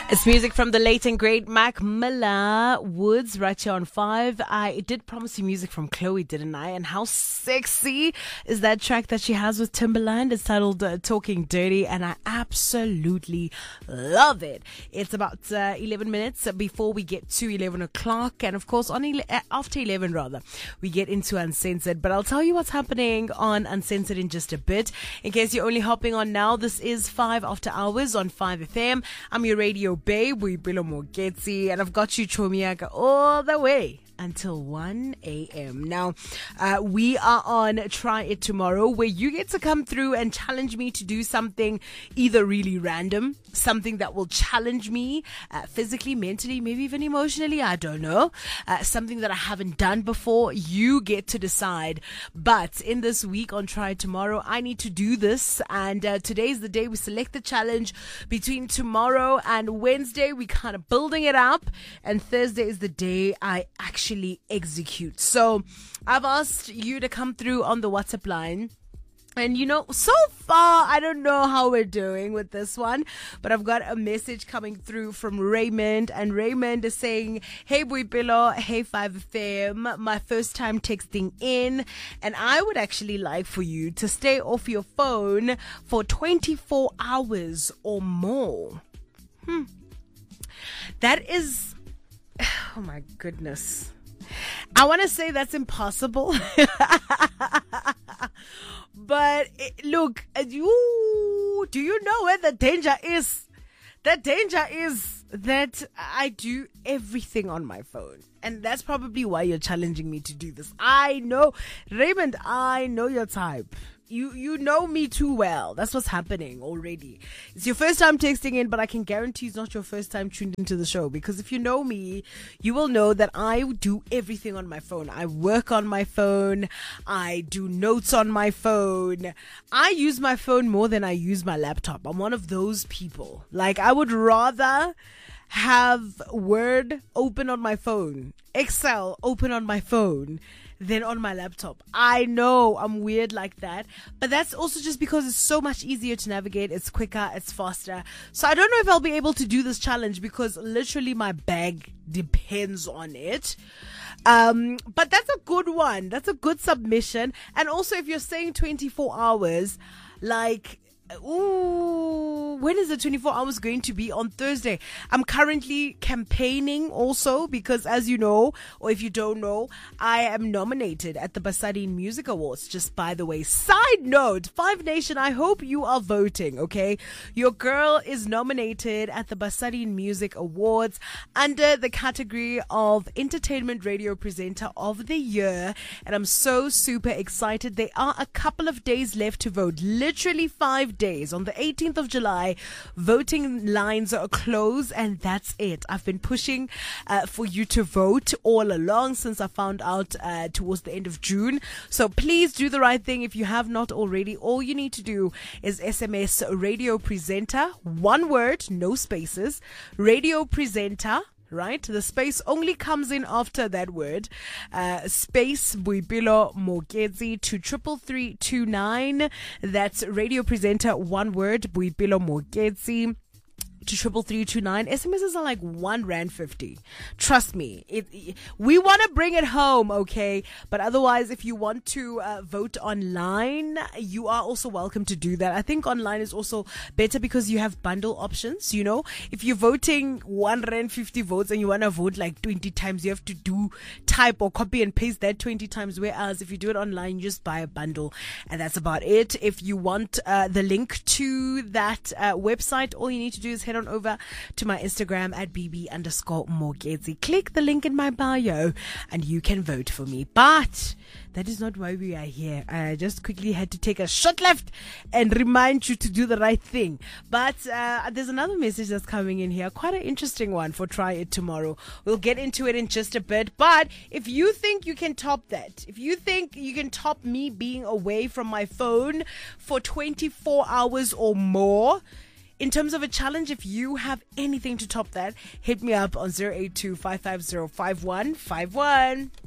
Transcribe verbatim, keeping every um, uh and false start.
It's music from the late and great Mac Miller Woods right here on five. I did promise you music from Chloe, didn't I? And how sexy is that track that she has with Timbaland? It's titled uh, Talking Dirty, and I absolutely love it. It's about uh, eleven minutes before we get to eleven o'clock. And of course, on ele- after eleven rather, we get into Uncensored. But I'll tell you what's happening on Uncensored in just a bit. In case you're only hopping on now, this is five After Hours on five F M. I'm your radio babe, Boipelo Mogetsi, and I've got you Chomiaka all the way until one a.m. Now, uh, we are on Try It Tomorrow, where you get to come through and challenge me to do something either really random, something that will challenge me uh, physically, mentally, maybe even emotionally, I don't know, uh, something that I haven't done before. You get to decide. But in this week on Try It Tomorrow, I need to do this, and uh, today's the day we select the challenge. Between tomorrow and Wednesday, we kind of building it up, and Thursday is the day I actually Actually execute. So I've asked you to come through on the WhatsApp line. And you know, so far, I don't know how we're doing with this one, but I've got a message coming through from Raymond, and Raymond is saying, hey Boipelo, hey five F M, my first time texting in, and I would actually like for you to stay off your phone for twenty-four hours or more. Hmm. That is, oh my goodness. I want to say that's impossible. But it, look, you, do you know where the danger is? The danger is that I do everything on my phone. And that's probably why you're challenging me to do this. I know, Raymond, I know your type. You you know me too well. That's what's happening already. It's your first time texting in, but I can guarantee it's not your first time tuned into the show, because if you know me, you will know that I do everything on my phone. I work on my phone. I do notes on my phone. I use my phone more than I use my laptop. I'm one of those people. Like, I would rather have Word open on my phone, Excel open on my phone, than on my laptop. I know I'm weird like that, but that's also just because it's so much easier to navigate. It's quicker, it's faster. So I don't know if I'll be able to do this challenge, because literally my bag depends on it. Um, but that's a good one. That's a good submission. And also, if you're saying twenty-four hours, like, ooh, when is the twenty-four hours going to be? On Thursday. I'm currently campaigning also, because as you know, or if you don't know, I am nominated at the Basadi Music Awards. Just by the way, side note, Five Nation, I hope you are voting, okay? Your girl is nominated at the Basadi Music Awards under the category of Entertainment Radio Presenter of the Year, and I'm so super excited. There are a couple of days left to vote, literally five days. On the eighteenth of July, voting lines are closed, and that's it. I've been pushing uh, for you to vote all along since I found out uh, towards the end of June. So please do the right thing if you have not already. All you need to do is S M S Radio Presenter, one word, no spaces, Radio Presenter. Right? The space only comes in after that word. Uh, space Boipelo Mogetsi to triple three two nine. That's Radio Presenter, one word, Boipelo Mogetsi to triple three two nine. S M Ses are like one rand fifty. Trust me, it, it we want to bring it home, okay? But otherwise, if you want to uh, vote online, you are also welcome to do that. I think online is also better because you have bundle options. You know, if you're voting one rand fifty votes and you want to vote like twenty times, you have to do type or copy and paste that twenty times. Whereas if you do it online, you just buy a bundle, and that's about it. If you want uh, the link to that uh, website, all you need to do is head on over to my Instagram at bb underscore Mogetsi. Click the link in my bio and you can vote for me. But that is not why we are here. I just quickly had to take a shot left and remind you to do the right thing. But uh, there's another message that's coming in here. Quite an interesting one for Try It Tomorrow. We'll get into it in just a bit. But if you think you can top that, if you think you can top me being away from my phone for twenty-four hours or more, in terms of a challenge, if you have anything to top that, hit me up on zero eight two five five zero five one five one.